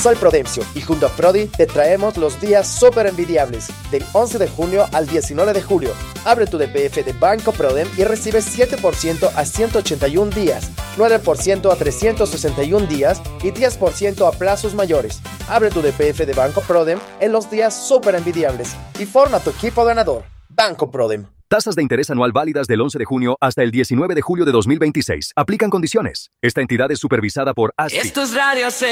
Soy Prudencio y junto a Prodi te traemos los días súper envidiables del 11 de junio al 19 de julio. Abre tu DPF de Banco Prodem y recibe 7% a 181 días, 9% a 361 días y 10% a plazos mayores. Abre tu DPF de Banco Prodem en los días súper envidiables y forma tu equipo ganador. Banco Prodem. Tasas de interés anual válidas del 11 de junio hasta el 19 de julio de 2026. Aplican condiciones. Esta entidad es supervisada por ASFI. Esto es Radio C.